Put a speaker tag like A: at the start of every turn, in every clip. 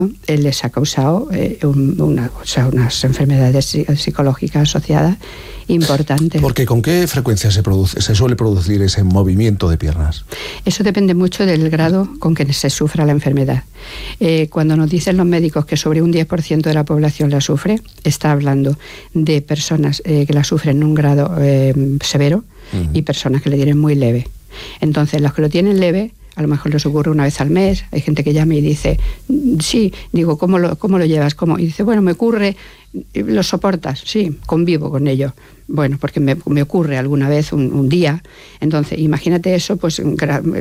A: les ha causado unas enfermedades psicológicas asociadas importantes.
B: Porque ¿con qué frecuencia se suele producir ese movimiento de piernas?
A: Eso depende mucho del grado con que se sufra la enfermedad. Cuando nos dicen los médicos que sobre un 10% de la población la sufre, está hablando de personas que la sufren en un grado severo y personas que le tienen muy leve. Entonces, los que lo tienen leve, a lo mejor les ocurre una vez al mes. Hay gente que llama y dice, sí, digo, ¿cómo lo llevas? ¿Cómo? Y dice, bueno, me ocurre, ¿lo soportas? Sí, convivo con ello. Bueno, porque me ocurre alguna vez un día. Entonces, imagínate eso, pues en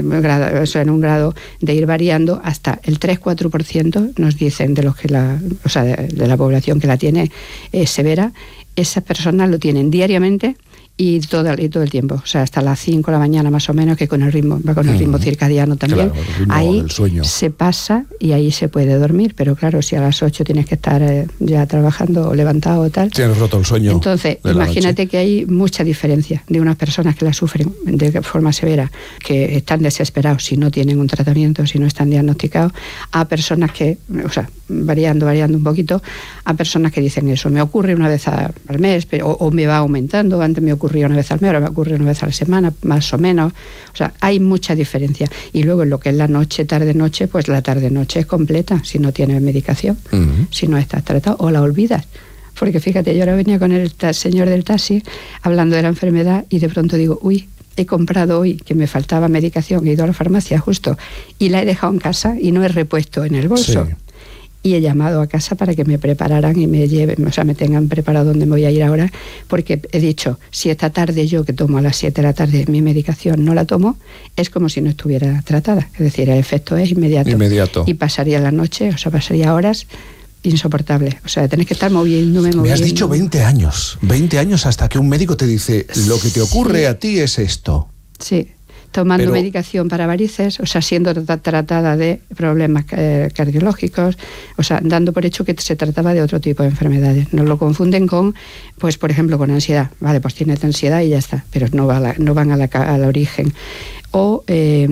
A: un grado de ir variando hasta el 3-4% nos dicen de los que de la población que la tiene severa, esas personas lo tienen diariamente y todo el tiempo, o sea, hasta las 5 de la mañana más o menos, que con el ritmo circadiano también.
B: Claro, el ritmo
A: ahí
B: del sueño.
A: se pasa y ahí se puede dormir, pero claro, si a las 8 tienes que estar ya trabajando o levantado o tal.
B: Tienes roto el sueño.
A: Entonces, imagínate que hay mucha diferencia de unas personas que la sufren de forma severa, que están desesperados si no tienen un tratamiento, si no están diagnosticados, a personas que, o sea, variando un poquito, a personas que dicen eso, me ocurre una vez al mes, o me va aumentando, antes me ocurría una vez al mes, ahora me ocurre una vez a la semana, más o menos. O sea, hay mucha diferencia. Y luego en lo que es la noche, tarde-noche, pues la tarde-noche es completa, si no tienes medicación, si no estás tratado, o la olvidas. Porque fíjate, yo ahora venía con el señor del taxi hablando de la enfermedad y de pronto digo, uy, he comprado hoy que me faltaba medicación, he ido a la farmacia justo, y la he dejado en casa y no he repuesto en el bolso. Sí. Y he llamado a casa para que me prepararan y me lleven, o sea, me tengan preparado donde me voy a ir ahora, porque he dicho, si esta tarde yo, que tomo a las 7 de la tarde mi medicación, no la tomo, es como si no estuviera tratada. Es decir, el efecto es inmediato. Y pasaría la noche, o sea, pasaría horas insoportables. O sea, tenés que estar moviéndome.
B: Me has dicho 20 años. 20 años hasta que un médico te dice, lo que te ocurre a ti es esto.
A: Sí. Tomando medicación para varices, o sea, siendo tratada de problemas cardiológicos, o sea, dando por hecho que se trataba de otro tipo de enfermedades. Nos lo confunden con, pues, por ejemplo, con ansiedad. Vale, pues tienes ansiedad y ya está, pero no van al origen. O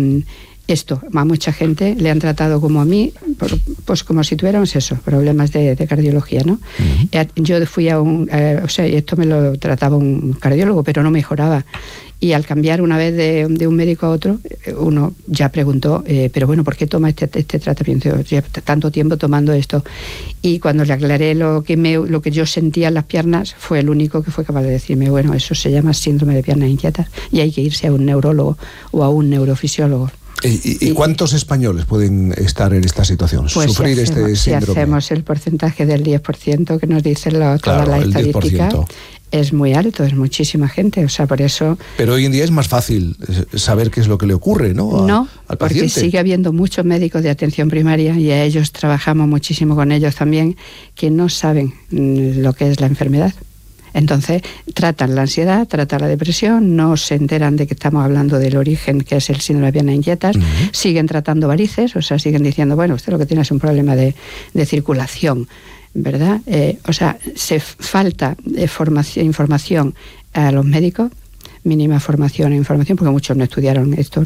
A: esto, a mucha gente le han tratado como a mí, pues como si tuviéramos eso, problemas de cardiología, ¿no? Yo fui a o sea, esto me lo trataba un cardiólogo, pero no mejoraba. Y al cambiar una vez de un médico a otro, uno ya preguntó, pero bueno, ¿por qué toma este tratamiento? Llevo tanto tiempo tomando esto. Y cuando le aclaré lo que yo sentía en las piernas, fue el único que fue capaz de decirme, bueno, eso se llama síndrome de piernas inquietas y hay que irse a un neurólogo o a un neurofisiólogo.
B: ¿Y cuántos españoles pueden estar en esta situación?
A: Pues
B: sufrir este síndrome.
A: Si hacemos el porcentaje del 10% que nos dicen todas las estadísticas, es muy alto, es muchísima gente, o sea, por eso...
B: Pero hoy en día es más fácil saber qué es lo que le ocurre, ¿no? Al paciente.
A: Porque sigue habiendo muchos médicos de atención primaria y a ellos trabajamos muchísimo con ellos también, que no saben lo que es la enfermedad. Entonces, tratan la ansiedad, tratan la depresión, no se enteran de que estamos hablando del origen, que es el síndrome de piernas inquietas, siguen tratando varices, o sea, siguen diciendo, bueno, usted lo que tiene es un problema de circulación, ¿verdad? O sea, falta información a los médicos, mínima formación e información, porque muchos no estudiaron esto,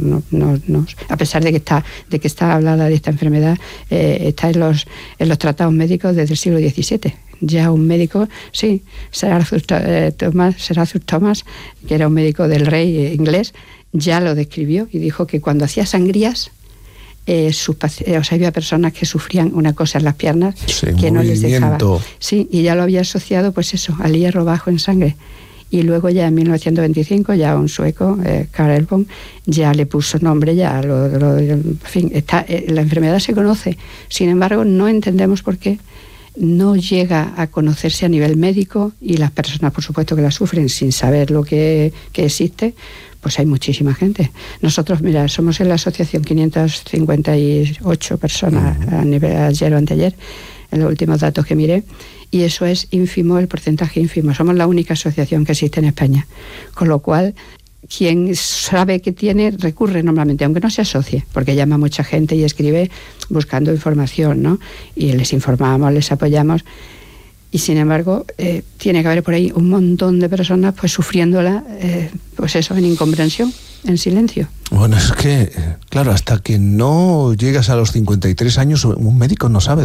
A: no, a pesar de que está hablada de esta enfermedad, está en los tratados médicos desde el siglo XVII. Ya un médico, sí, Sir Arthur Thomas, que era un médico del rey inglés, ya lo describió y dijo que cuando hacía sangrías, había personas que sufrían una cosa en las piernas que no les dejaba. Sí, y ya lo había asociado, pues eso, al hierro bajo en sangre. Y luego ya en 1925, ya un sueco, Carl Elbom, ya le puso nombre, en fin, la enfermedad se conoce. Sin embargo, no entendemos por qué no llega a conocerse a nivel médico, y las personas, por supuesto, que la sufren sin saber lo que existe, pues hay muchísima gente. Nosotros, mira, somos en la asociación 558 personas ayer o anteayer, en los últimos datos que miré, y eso es ínfimo, el porcentaje ínfimo. Somos la única asociación que existe en España, con lo cual quien sabe que tiene recurre normalmente, aunque no se asocie, porque llama mucha gente y escribe buscando información, ¿no? Y les informamos, les apoyamos, y sin embargo tiene que haber por ahí un montón de personas pues sufriéndola, pues eso, en incomprensión, en silencio.
B: Bueno, es que, claro, hasta que no llegas a los 53 años, un médico no sabe